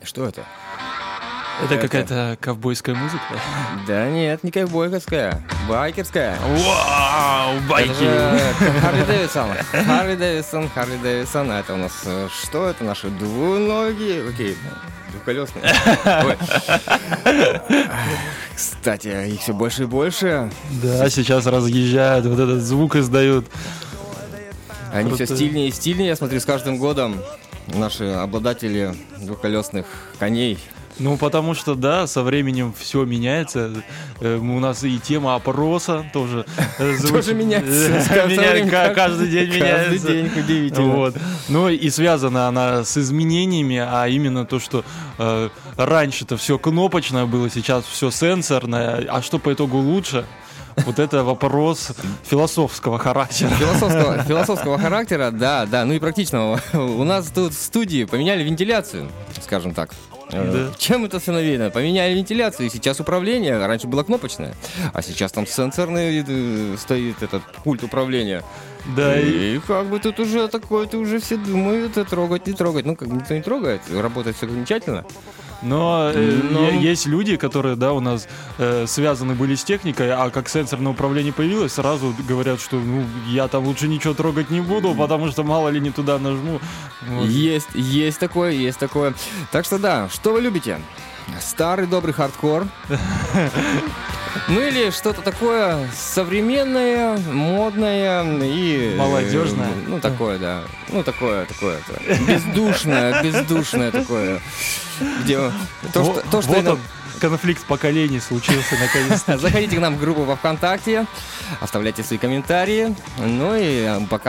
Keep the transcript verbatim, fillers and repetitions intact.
Что это? Это, это какая-то ковбойская музыка? Да нет, не ковбойская, байкерская. Вау, байки! Харли Дэвидсон. Харли Дэвидсон, Харли Дэвидсон. Это у нас что? Это наши двуногие. Окей, двухколесные. Кстати, их все больше и больше. Да, сейчас разъезжают, вот этот звук издают. Они Круто. Все стильнее и стильнее, я смотрю, с каждым годом наши обладатели двухколесных коней. Ну, потому что, да, со временем все меняется. Э, у нас и тема опроса тоже тоже меняется. Каждый день меняется. Каждый день, удивительно. Ну, и связана она с изменениями, а именно то, что раньше-то все кнопочное было, сейчас все сенсорное. А что по итогу лучше? Вот это вопрос философского характера. Философского, философского характера, да, да, ну и практичного. У нас тут в студии поменяли вентиляцию, скажем так. Да. Чем это все навеяно? Поменяли вентиляцию, и сейчас управление, раньше было кнопочное, а сейчас там сенсорный стоит этот пульт управления. Да, и, и как бы тут уже такое, ты уже все думают, трогать, не трогать. Ну, как бы никто не трогает, работает все замечательно. Но, э, Но... есть люди, которые, да, у нас э, связаны были с техникой, а как сенсорное управление появилось, сразу говорят, что ну я там лучше ничего трогать не буду, потому что мало ли не туда нажму. Вот. Есть, есть такое, есть такое. Так что да, что вы любите? Старый добрый хардкор. Ну или что-то такое современное, модное и... молодежное. Ну такое, да. Ну такое, такое. Бездушное, бездушное такое. Где то, что, то, что вот это... он, конфликт поколений случился наконец-то. Заходите к нам в группу во ВКонтакте, оставляйте свои комментарии. Ну и пока